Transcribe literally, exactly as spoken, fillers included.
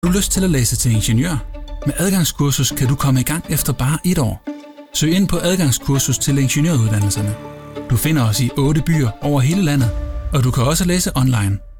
Har du lyst til at læse til ingeniør? Med adgangskursus kan du komme i gang efter bare et år. Søg ind på adgangskursus til ingeniøruddannelserne. Du finder os i otte byer over hele landet, og du kan også læse online.